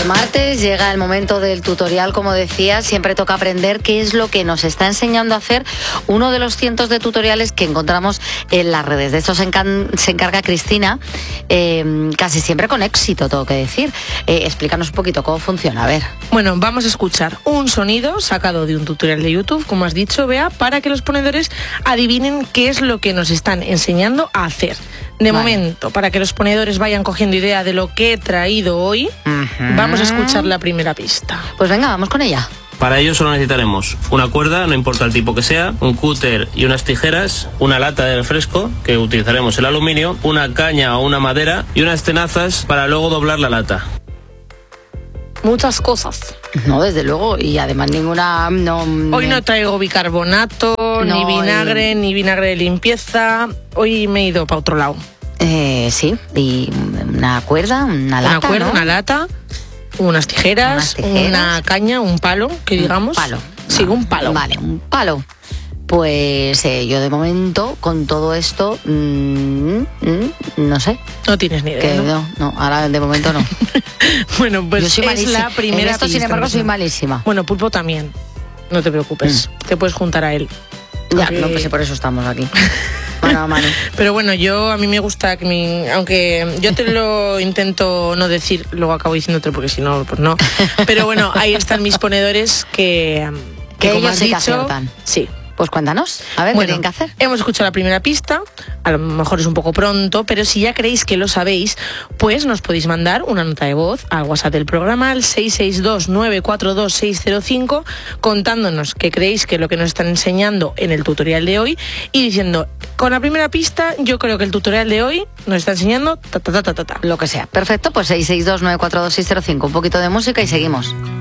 Martes llega el momento del tutorial, como decía, siempre toca aprender qué es lo que nos está enseñando a hacer uno de los cientos de tutoriales que encontramos en las redes. De esto se encarga Cristina, casi siempre con éxito, tengo que decir. Explícanos un poquito cómo funciona, a ver. Bueno, vamos a escuchar un sonido sacado de un tutorial de YouTube, como has dicho, Bea, para que los ponedores adivinen qué es lo que nos están enseñando a hacer. De momento, para que los ponedores vayan cogiendo idea de lo que he traído hoy, vamos a escuchar la primera pista. Pues venga, vamos con ella. Para ello solo necesitaremos una cuerda, no importa el tipo que sea, un cúter y unas tijeras, una lata de refresco, que utilizaremos el aluminio, una caña o una madera y unas tenazas para luego doblar la lata. Muchas cosas. No, desde luego, y además ninguna... Hoy no traigo bicarbonato, ni vinagre, ni vinagre de limpieza. Hoy me he ido para otro lado. Sí, y una cuerda, una lata, una cuerda, ¿no? una lata, unas tijeras, una caña, un palo, que digamos. Un palo. Sí, un palo. Vale, un palo. Pues yo de momento, con todo esto, no sé. No tienes ni idea, no, ahora de momento no. Bueno, pues yo soy es la primera en esto, pista. sin embargo, soy malísima. Bueno, Pulpo también. No te preocupes. Te puedes juntar a él. Ya, no, pues por eso estamos aquí. Mano a mano. Pero bueno, a mí me gusta que aunque yo te lo intento no decir, luego acabo diciéndote porque si no, pues no. Pero bueno, ahí están mis ponedores que como ellos has sí dicho, que aciertan. Sí. Pues cuéntanos, a ver, ¿qué tienen que hacer? Hemos escuchado la primera pista, a lo mejor es un poco pronto, pero si ya creéis que lo sabéis, pues nos podéis mandar una nota de voz al WhatsApp del programa, al 662-942-605, contándonos qué creéis que es lo que nos están enseñando en el tutorial de hoy y diciendo, con la primera pista, yo creo que el tutorial de hoy nos está enseñando lo que sea. Perfecto, pues 662-942-605, un poquito de música y seguimos.